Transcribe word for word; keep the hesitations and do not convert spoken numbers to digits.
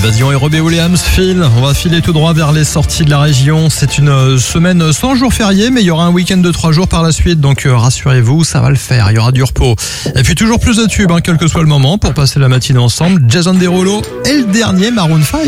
Évasion et Robbie Williams, Phil. On va filer tout droit vers les sorties de la région. C'est une semaine sans jour férié, mais il y aura un week-end de trois jours par la suite. Donc euh, rassurez-vous, ça va le faire. Il y aura du repos. Et puis toujours plus de tubes, hein, quel que soit le moment, pour passer la matinée ensemble. Jason Derulo et le dernier Maroon cinq.